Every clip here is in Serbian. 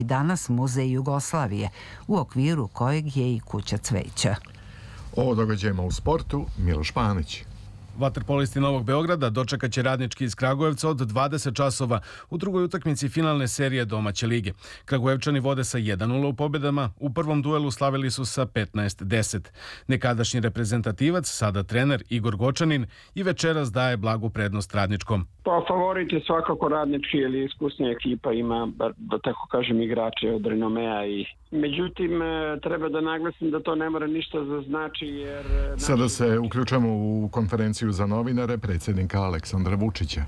danas Muzej Jugoslavije, u okviru kojeg je i Kuća cveća. O događajima u sportu Miloš Panić. Vaterpolisti Novog Beograda dočekat će Radnički iz Kragujevca od 20 časova u drugoj utakmici finalne serije domaće lige. Kragujevčani vode sa 1:0 u pobjedama, u prvom duelu slavili su sa 15-10. Nekadašnji reprezentativac, sada trener Igor Gočanin, i večeras daje blagu prednost Radničkom. Pa favorit je svakako Radnički, ili iskusnija ekipa ima, da tako kažem, igrače od renomea i međutim, treba da naglasim da to ne mora ništa da znači jer... Sada se uključujemo u konferenciju za novinare predsjednika Aleksandra Vučića.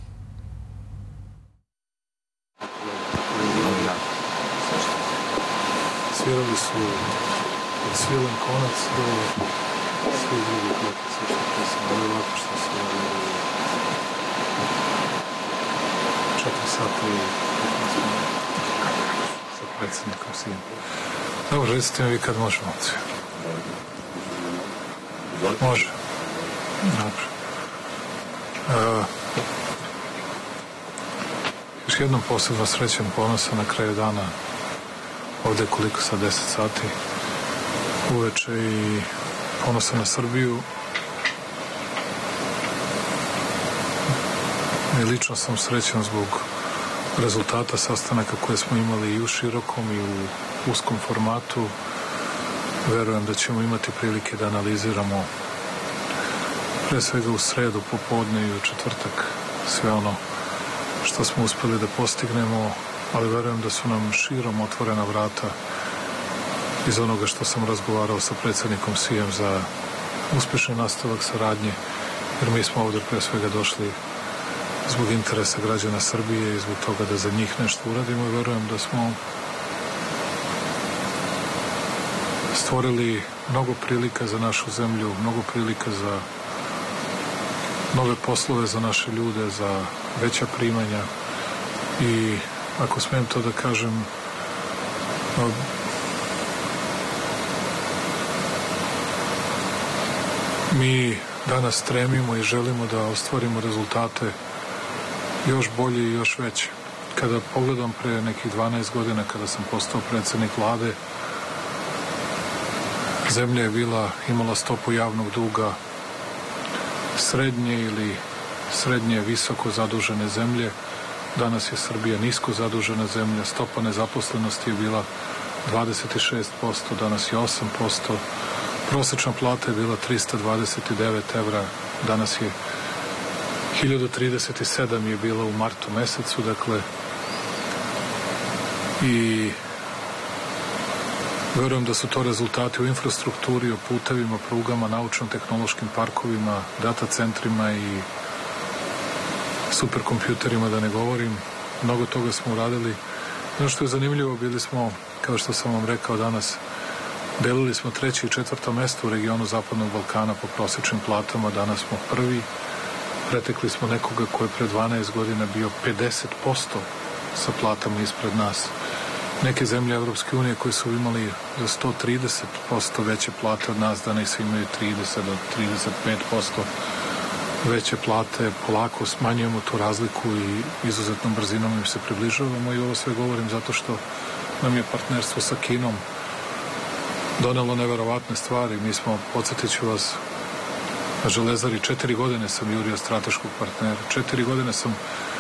Svirali su od Svilen konac do svih drugih neke sve što sam ali ovako što su radili 4 sata i 15 minuta sa predsjednikom svim. Dobro, recite mi vi kad možemo sve. Može. Dobro. Još jednom posebno srećan, ponosan na kraju dana. Ovdje koliko sa 10 sati uveče i ponosan na Srbiju. I lično sam srećan zbog rezultata sastanaka koje smo imali i u širokom i u uskom formatu. Verujem da ćemo imati prilike da analiziramo pre svega u sredu popodne i u četvrtak sve ono što smo uspeli da postignemo, ali verujem da su nam širom otvorena vrata iz onoga što sam razgovarao sa predsjednikom Sijem za uspješan nastavak saradnje, jer mi smo ovdje pre svega došli zbog interesa građana Srbije i zbog toga da za njih nešto uradimo i verujem da smo stvorili mnogo prilika za našu zemlju, mnogo prilika za nove poslove za naše ljude, za veća primanja i ako smijem to da kažem, mi danas stremimo i želimo da ostvarimo rezultate još bolje i još veće. Kada pogledam pre nekih 12 godina kada sam postao predsjednik vlade, zemlja je imala stopu javnog duga srednje ili srednje visoko zadužene zemlje. Danas je Srbija nisko zadužena zemlja, stopa nezaposlenosti je bila 26%, danas je 8%, prosječna plata je bila 329 evra, danas je 1037 je bila u martu mesecu, dakle, i verujem da su to rezultati u infrastrukturi, o putevima, prugama, naučno-tehnološkim parkovima, data centrima i superkompjuterima, da ne govorim. Mnogo toga smo uradili. Ono što je zanimljivo, bili smo, kao što sam vam rekao danas, delili smo 3. i 4. mesto u regionu Zapadnog Balkana po prosječnim platama, danas smo prvi. Pretekli smo nekoga koji je pre 12 godina bio 50% sa platama ispred nas. Neke zemlje Evropske unije koje su imali za 130% veće plate od nas, danas imaju 30 do 35% veće plate. Polako smanjujemo tu razliku i izuzetnom brzinom im se približavamo i ovo sve govorim zato što nam je partnerstvo sa Kinom donelo neverovatne stvari. Mi smo, podsjetit ću vas, na Železari 4 godine sam jurio strateškog partnera. 4 godine sam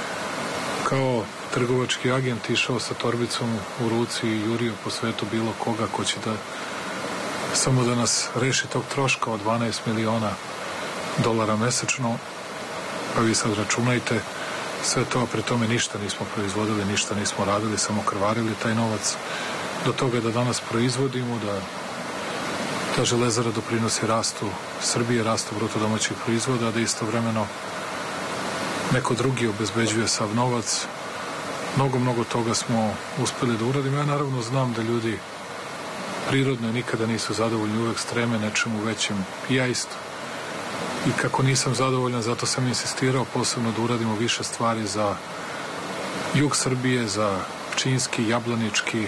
kao trgovački agent išao sa torbicom u ruci i jurio po svetu bilo koga ko će da samo da nas reši tog troška od $12 miliona mesečno, pa vi sad računajte sve to, a pri tome ništa nismo proizvodili, ništa nismo radili, samo krvarili taj novac do toga da danas proizvodimo, da ta Železara doprinosi rastu Srbije, rastu bruto domaćih proizvoda, da istovremeno neko drugi obezbeđuje sav novac. Mnogo toga smo uspeli da uradimo. Ja naravno znam da ljudi prirodno nikada nisu zadovoljni, uvek streme nečemu većem. Ja isto. I kako nisam zadovoljan, zato sam insistirao posebno da uradimo više stvari za jug Srbije, za Pčinjski, Jablanički,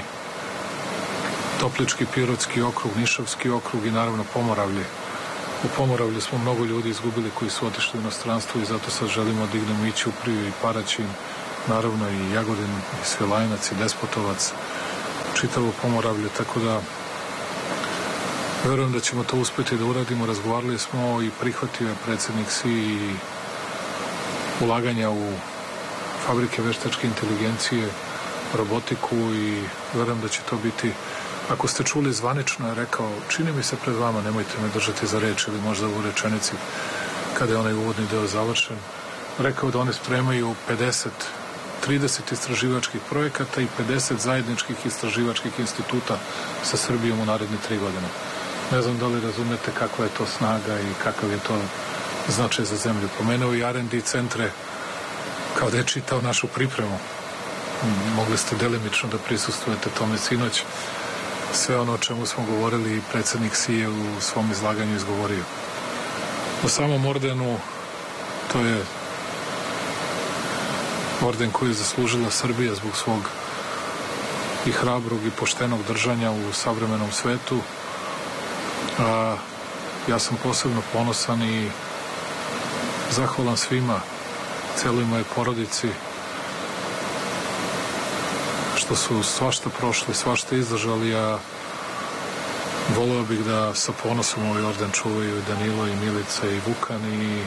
Toplički, Pirotski okrug, Nišavski okrug i naravno Pomoravlje. U Pomoravlju smo mnogo ljudi izgubili koji su otišli u inostranstvo i zato sad želimo da dignemo i Ćupriju i Paraćin, naravno i Jagodin, i Svilajnac, i Despotovac, čitavo Pomoravlje, tako da verujem da ćemo to uspeti da uradimo. Razgovarali smo i prihvatio je predsjednik Si i ulaganja u fabrike veštačke inteligencije, robotiku i verujem da će to biti, ako ste čuli zvanično, je rekao, čini mi se pred vama, nemojte me držati za reč ili možda u rečenici kada je onaj uvodni deo završen, rekao da one spremaju 30 istraživačkih projekata i 50 zajedničkih istraživačkih instituta sa Srbijom u naredne 3 godine. Ne znam da li razumete kakva je to snaga i kakav je to značaj za zemlju. Pomenuo i R&D centre kao da je čitao našu pripremu. Mogli ste delimično da prisustvujete tome sinoć. Sve ono o čemu smo govorili predsjednik Si je u svom izlaganju izgovorio. O samom ordenu, to je orden koji je zaslužila Srbija zbog svog i hrabrog i poštenog držanja u savremenom svetu. A ja sam posebno ponosan i zahvalan svima, celoj moje porodici, što su svašta prošli, svašta izdržali, a voleo bih da sa ponosom ovaj orden čuvaju i Danilo i Milica i Vukan i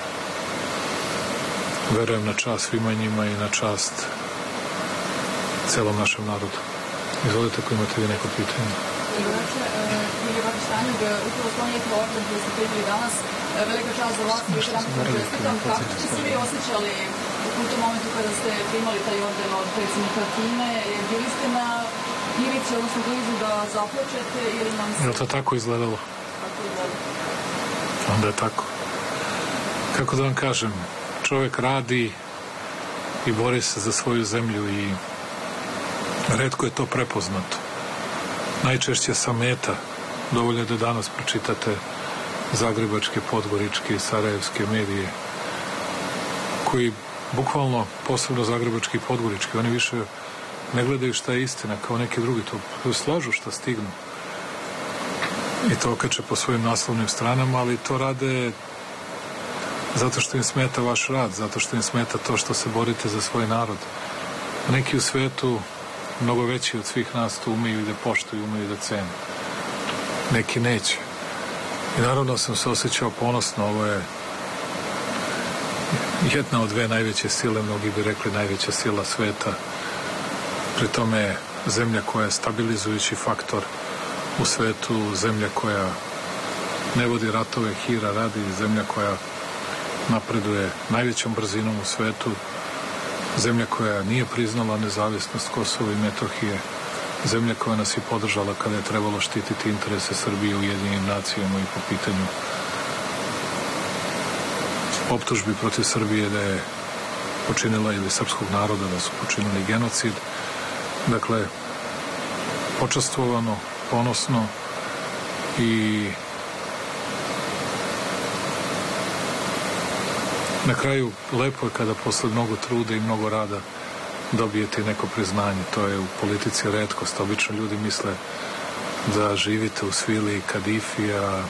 verujem na čast svima njima i na čast celom našem narodu. Izvolite ako imate vi neko pitanje. Julija Babić-Tanjug, upravo spomenjete orden koji ste primili danas. Velika čast za vas i još jedan put čestitam. Kako ste se vi osjećali u tom momentu kada ste primali taj orden od predsjednika Kine? Bili ste na ivici, odnosno blizu da zaplačete ili nam se... Je li to tako izgledalo? Tako izgledalo. Onda je tako. Kako da vam kažem, čovjek radi i bori se za svoju zemlju i retko je to prepoznato. Najčešće sam meta, dovoljno da danas pročitate zagrebačke, podgoričke i sarajevske medije koji bukvalno, posebno zagrebački i podgorički, oni više ne gledaju šta je istina kao neki drugi, to slažu šta stignu i to okače po svojim naslovnim stranama, ali to rade zato što im smeta vaš rad, zato što im smeta to što se borite za svoj narod. Neki u svetu mnogo veći od svih nas to umeju i da poštuju, umeju da cene. Neki neće. I naravno sam se osjećao ponosno, ovo je jedna od 2 najveće sile, mnogi bi rekli najveća sila sveta. Pri tome zemlja koja je stabilizujući faktor u svetu, zemlja koja ne vodi ratove, hira radi, zemlja koja napreduje najvećom brzinom u svetu, zemlja koja nije priznala nezavisnost Kosova i Metohije, zemlja koja nas je podržala kada je trebalo štititi interese Srbije u Ujedinjenim nacijama i po pitanju optužbi protiv Srbije da je počinila ili srpskog naroda da su počinili genocid. Dakle, počastvovano, ponosno i na kraju lepo je kada posle mnogo truda i mnogo rada dobijete neko priznanje. To je u politici retkost. Obično ljudi misle da živite u svili i kadifi, a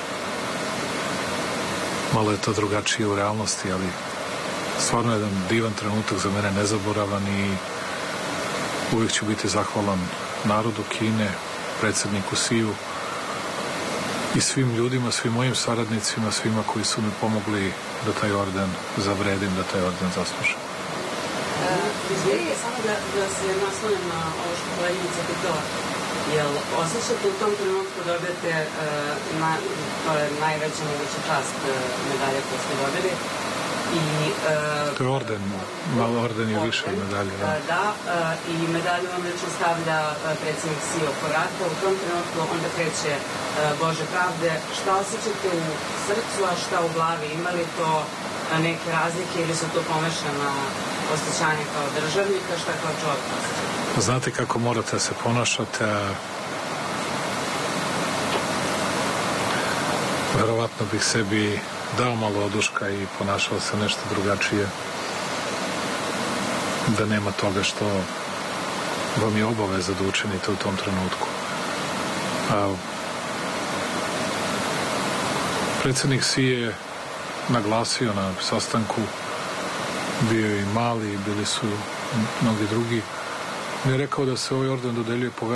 malo je to drugačije u realnosti, ali stvarno je jedan divan trenutak za mene, nezaboravan i uvijek ću biti zahvalan narodu Kine, predsjedniku Siju i svim ljudima, svim mojim saradnicima, svima koji su mi pomogli da taj orden zavredim, da taj orden zaslužim. Izvolite samo da se naslonim na ovo što koleginica pitala. Jel osjećate u tom trenutku dobijete to je najveća moguća čast medalja koju ste dobili? To je orden, malo orden je više od medalje. Da, i medalju vam lično stavlja predsjednik Si oko vrata. U tom trenutku onda kreće Bože pravde. Šta osjećate u srcu, a šta u glavi? Ima li to neke razlike ili su to pomešana osjećanja kao državnika, šta kao čovjek osjećate? Znate kako morate da se ponašate, a verovatno bih sebi dao malo oduška i ponašao se nešto drugačije, da nema toga što vam je obaveza da učinite u tom trenutku. Predsjednik Si je naglasio na sastanku, bio i Mali, bili su mnogi drugi, mi je rekao da se ovaj orden dodeljuje po